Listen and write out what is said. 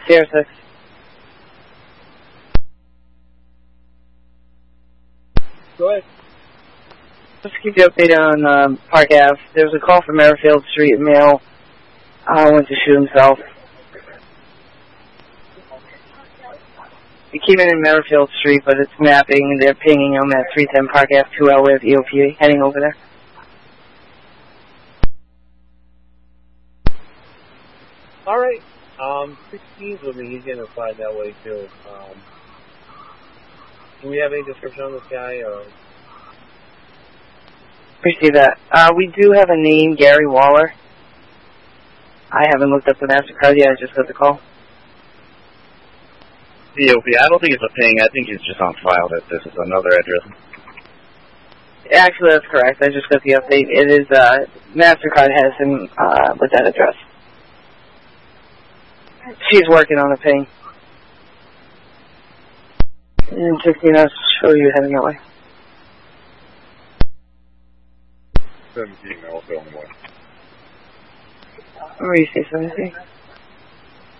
Sierra 6. Go ahead. Just to keep you updated on Park Ave. There was a call from Merrifield Street. A male went to shoot himself. He came in Merrifield Street, but it's mapping. They're pinging him at 310 Park Ave 2L with EOP heading over there. All right. 16's with me. He's getting applied that way too. Do we have any description on this guy? Or? Appreciate that. We do have a name, Gary Waller. I haven't looked up the MasterCard yet. I just got the call. EOP, I don't think it's a ping. I think it's just on file that this is another address. Actually, that's correct. I just got the update. It is, MasterCard has him with that address. She's working on the ping. And 16, I'll show you heading that way. 17, also on the way. Where do you see 17?